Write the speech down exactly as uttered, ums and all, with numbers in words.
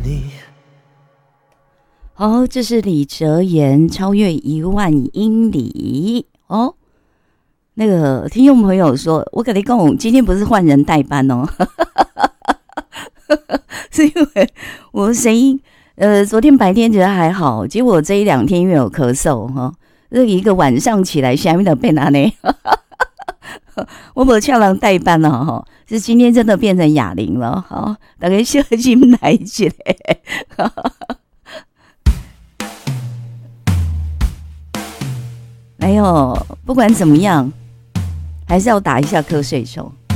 你。 好，这是李哲言超越一万英里哦。那个听众朋友说，我跟你讲，今天不是换人代班哦，是因为我声音，呃，昨天白天觉得还好，结果这一两天因为有咳嗽哈，这、哦、一个晚上起来下面的被拿呢，我没叫人代班了哈，是今天真的变成哑铃了哈，大家小心来一下。哎呦，不管怎么样，还是要打一下瞌睡虫。